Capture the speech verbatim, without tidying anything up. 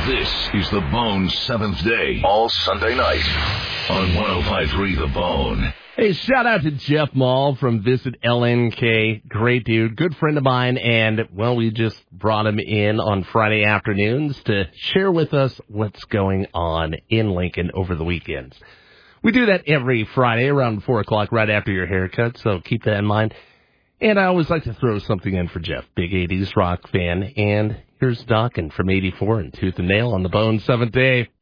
This is The Bone's Seventh Day, all Sunday night on one oh five point three The Bone. Hey, shout out to Jeff Mall from Visit L N K. Great dude, good friend of mine, and, well, we just brought him in on Friday afternoons to share with us what's going on in Lincoln over the weekends. We do that every Friday around four o'clock right after your haircut, so keep that in mind. And I always like to throw something in for Jeff, big eighties rock fan, and here's Dokken from eighty-four and Tooth and Nail on The Bone's Seventh Day.